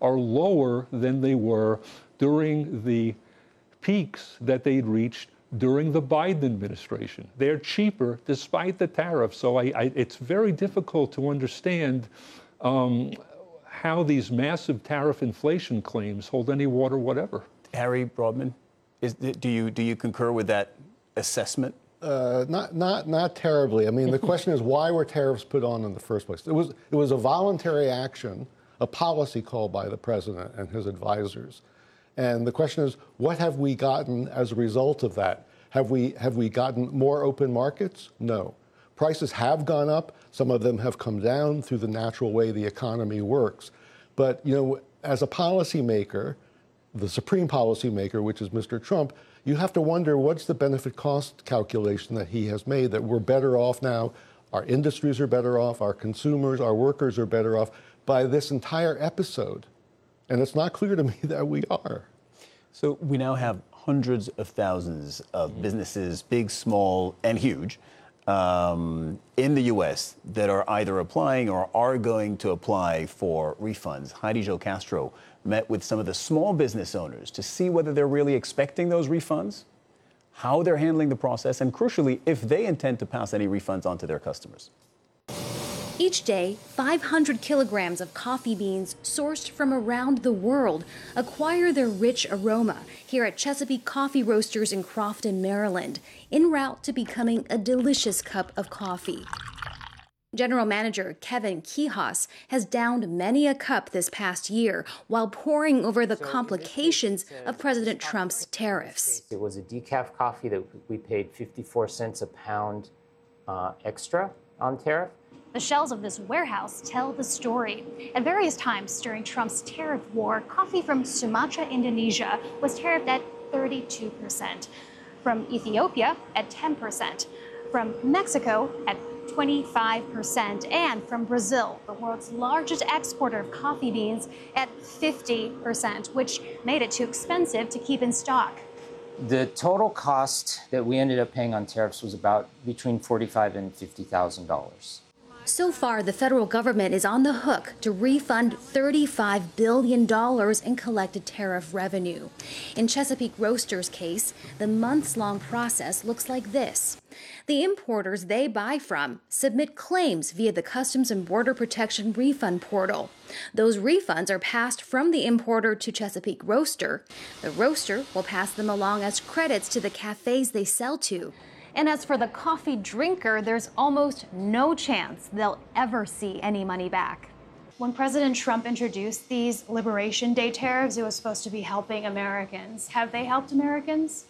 are lower than they were during the peaks that they'd reached during the Biden administration. They're cheaper despite the tariffs. So it's very difficult to understand how these massive tariff inflation claims hold any water whatever. Harry Broadman, do you concur with that assessment? Not terribly. I mean, the question is, why were tariffs put on in the first place? It was a voluntary action, a policy call by the president and his advisors. And the question is, what have we gotten as a result of that? Have we gotten more open markets? No. Prices have gone up. Some of them have come down through the natural way the economy works. But, you know, as a policymaker, the supreme policymaker, which is Mr. Trump, you have to wonder what's the benefit cost calculation that he has made, that we're better off now, our industries are better off, our consumers, our workers are better off by this entire episode. And it's not clear to me that we are. So we now have hundreds of thousands of businesses, big, small, and huge, in the U.S. that are either applying or are going to apply for refunds. Heidi Jo Castro met with some of the small business owners to see whether they're really expecting those refunds, how they're handling the process, and crucially, if they intend to pass any refunds on to their customers. Each day, 500 kilograms of coffee beans sourced from around the world acquire their rich aroma here at Chesapeake Coffee Roasters in Crofton, Maryland, en route to becoming a delicious cup of coffee. General Manager Kevin Kihas has downed many a cup this past year while poring over the complications of President Trump's tariffs. It was a decaf coffee that we paid 54 cents a pound extra on tariff. The shelves of this warehouse tell the story. At various times during Trump's tariff war, coffee from Sumatra, Indonesia was tariffed at 32%, from Ethiopia at 10%, from Mexico at 25%, and from Brazil, the world's largest exporter of coffee beans, at 50%, which made it too expensive to keep in stock. The total cost that we ended up paying on tariffs was about between $45,000 and $50,000. So far, the federal government is on the hook to refund $35 billion in collected tariff revenue. In Chesapeake Roasters' case, the months-long process looks like this. The importers they buy from submit claims via the Customs and Border Protection refund portal. Those refunds are passed from the importer to Chesapeake Roaster. The roaster will pass them along as credits to the cafes they sell to. And as for the coffee drinker, there's almost no chance they'll ever see any money back. When President Trump introduced these Liberation Day tariffs, it was supposed to be helping Americans. Have they helped Americans?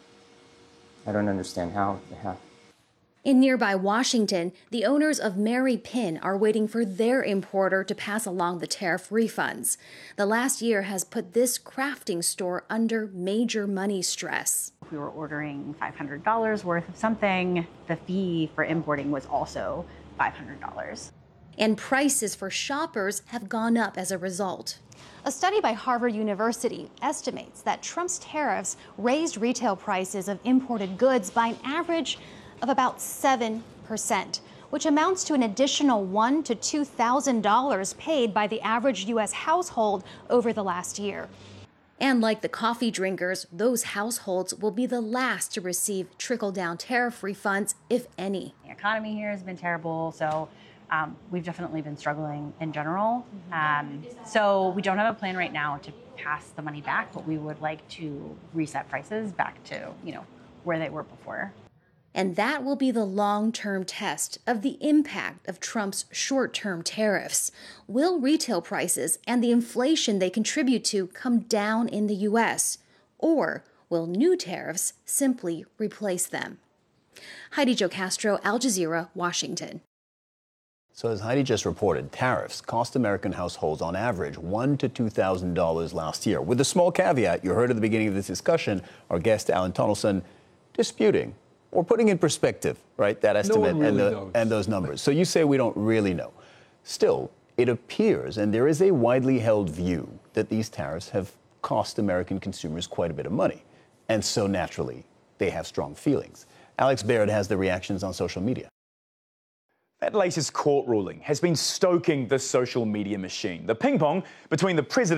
I don't understand how they have. In nearby Washington, the owners of Mary Pin are waiting for their importer to pass along the tariff refunds. The last year has put this crafting store under major money stress. If we were ordering $500 worth of something, the fee for importing was also $500. And prices for shoppers have gone up as a result. A study by Harvard University estimates that Trump's tariffs raised retail prices of imported goods by an average of about 7%, which amounts to an additional $1,000 to $2,000 paid by the average U.S. household over the last year. And like the coffee drinkers, those households will be the last to receive trickle-down tariff refunds, if any. The economy here has been terrible, so we've definitely been struggling in general. So we don't have a plan right now to pass the money back, but we would like to reset prices back to, where they were before. And that will be the long-term test of the impact of Trump's short-term tariffs. Will retail prices and the inflation they contribute to come down in the U.S.? Or will new tariffs simply replace them? Heidi Jo Castro, Al Jazeera, Washington. So as Heidi just reported, tariffs cost American households on average $1,000 to $2,000 last year. With a small caveat, you heard at the beginning of this discussion, our guest Alan Tunnelson disputing or putting in perspective, right, that estimate and those numbers. So you say we don't really know. Still, it appears, and there is a widely held view, that these tariffs have cost American consumers quite a bit of money. And so naturally, they have strong feelings. Alex Baird has the reactions on social media. That latest court ruling has been stoking the social media machine. The ping pong between the president